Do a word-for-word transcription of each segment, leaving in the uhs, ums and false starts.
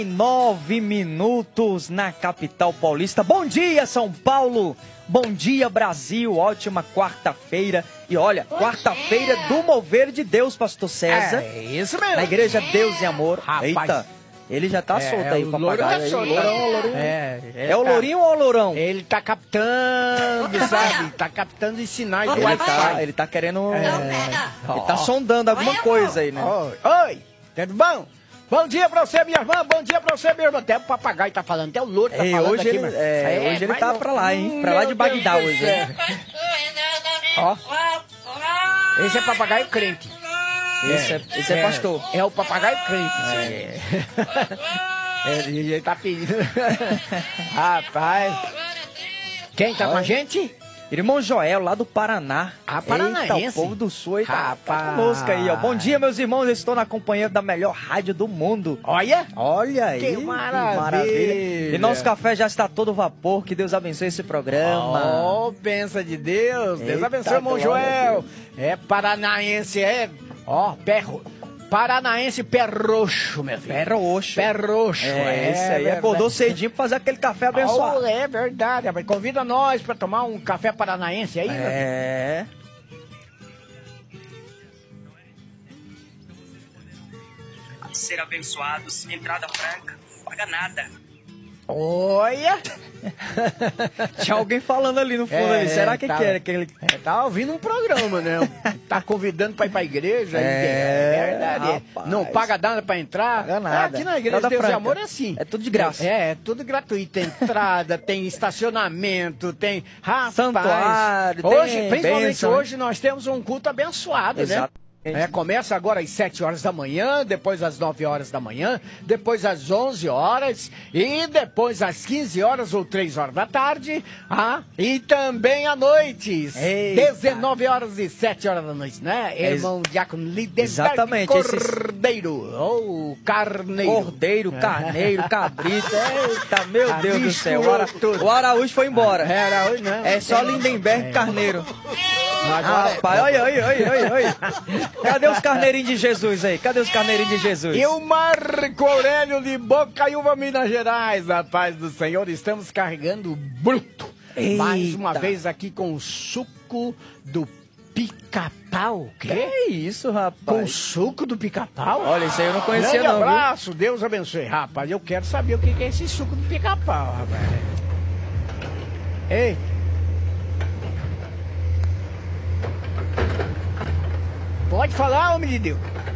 Nove minutos na capital paulista. Bom dia, São Paulo. Bom dia, Brasil. Ótima quarta-feira. E olha, quarta-feira do mover de Deus, pastor César. É isso mesmo. Na igreja Deus e Amor. Rapaz. Eita, ele já tá É, solto é aí, o papagaio. louro Aí, tá solto. lourão, lourinho. É, É o lourinho ou o lourão? Ele tá captando, sabe? Tá captando os sinais do Ele Wi-Fi. tá, ele tá querendo... É. Ele tá sondando alguma coisa aí, né? Oi, oi, tudo bom? Bom dia pra você, minha irmã. Bom dia pra você, minha irmã. Até o papagaio tá falando, até o louro tá É, falando hoje aqui. ele, mas- é, É, hoje ele mas tá não- pra lá, hein? Hum, Pra lá meu de Bagdá Deus do hoje, céu. hein? Ó, esse é papagaio crente. Esse é, esse é pastor. É o papagaio crente. É. É, ele tá pedindo. Rapaz. Quem tá com a gente? Irmão Joel, lá do Paraná. Ah, paranaense. Eita, o povo do Sul aí tá, tá Rapaz. conosco aí, ó. Bom dia, meus irmãos. Eu estou na companhia da melhor rádio do mundo. Olha. Olha aí. Que maravilha. E nosso café já está a todo vapor. Que Deus abençoe esse programa. Oh, benção de Deus. Deus Eita, abençoe, irmão glória a Joel. Deus. É paranaense, é. Ó, pé ro- Paranaense pé roxo, meu filho. Pé roxo. Pé roxo. É, esse aí verdade. acordou cedinho pra fazer aquele café abençoado. Oh, é verdade, rapaz. Convida nós pra tomar um café paranaense aí, meu filho. É. Ser abençoados, entrada franca, não paga nada. Olha! Tinha alguém falando ali no fundo É, ali. Será que tá. que era aquele... É, tá ouvindo um programa, né? Tá convidando pra ir pra igreja. É, verdade. rapaz. Não paga nada pra entrar. Paga nada. Aqui na igreja Entrada Deus e franca. Amor é assim. É tudo de graça. É, é tudo gratuito. Tem entrada, tem estacionamento, tem... Rapaz, Santuário, hoje, tem principalmente bênção, hoje, nós temos um culto abençoado, Exato. né? É, começa agora às sete horas da manhã, depois às nove horas da manhã, depois às onze horas e depois às quinze horas ou três horas da tarde, ah, e também à noite, Eita. dezenove horas e sete horas da noite, né? É, Irmão Diácono Lidenberg exatamente, esses- Cordeiro, ou Carneiro. Cordeiro, carneiro, cabrito. Eita, meu Ah, Deus do céu. O, Ara... tudo. o Araújo foi embora. Era hoje, não. É só Lindenberg Carneiro. Agora, Rapaz, olha, olha, olha, olha, olha. Cadê os carneirinhos de Jesus aí? Cadê os carneirinhos de Jesus? E o Marco Aurélio de Bocaiúva, Minas Gerais, a paz do Senhor, estamos carregando bruto. Eita. Mais uma vez aqui com o suco do pica-pau. Que Quê? é isso, Com o rapaz? suco do pica-pau? Olha, isso aí eu não conhecia Grande não, viu? abraço, Deus abençoe. Rapaz, eu quero saber o que que é esse suco do pica-pau, rapaz. Ei. Pode falar, homem de Deus.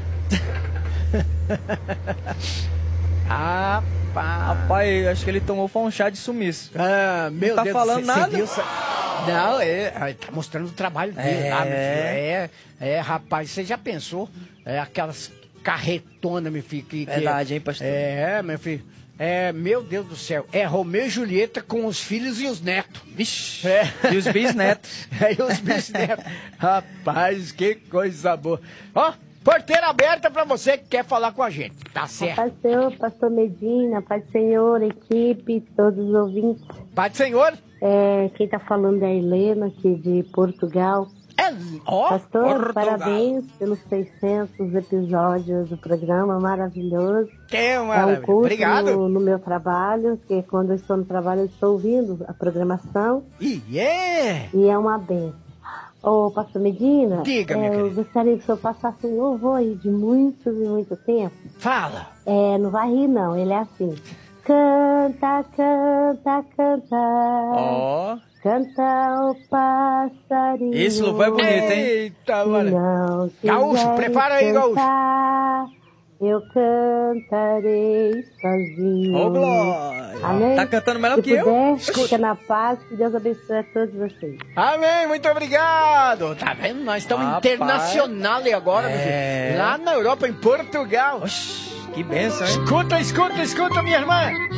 Rapaz. Rapaz, acho que ele tomou foi um chá de sumiço. Ah, meu tá Deus, falando cê- cê nada? viu essa- Não, é, é, tá mostrando o trabalho dele É. lá, meu filho. É, é, rapaz, você já pensou? É aquelas carretonas, meu filho. Que, que- Verdade, hein, pastor? É, meu filho. É, meu Deus do céu. É Romeu e Julieta com os filhos e os netos. Vixe. É. E os bisnetos. É, e os bisnetos. Rapaz, que coisa boa. Ó, porteira aberta pra você que quer falar com a gente. Tá certo. Paz do Senhor, pastor Medina, Paz do Senhor, equipe, todos os ouvintes. Pai do Senhor. É, quem tá falando é a Helena, aqui de Portugal. É, ó, Pastor, Portugal. parabéns pelos seiscentos episódios do programa, maravilhoso. Que É um maravilha. curso Obrigado. no, no meu trabalho, que quando eu estou no trabalho eu estou ouvindo a programação E yeah. e é uma benção. Ô, pastor Medina, Diga, minha é, eu querida. gostaria que o senhor passasse um louvor aí de muito e muito tempo. Fala. É, não vai rir não, ele é assim. Canta, canta, canta. Ó. Canta o passarinho. Esse louvor é bonito, hein? Eita, Se mano. não Gaúcho, quiseres prepara aí, Gaúcho. cantar, eu cantarei sozinho. Ô, glória. Amém? Tá cantando melhor Se que eu? puder, fica na paz, que Deus abençoe a todos vocês. Amém, muito obrigado. Tá vendo? Nós estamos Rapaz. internacional agora, meu É. filho. Lá na Europa, em Portugal. Oxi, que benção, hein? Escuta, escuta, escuta, minha irmã.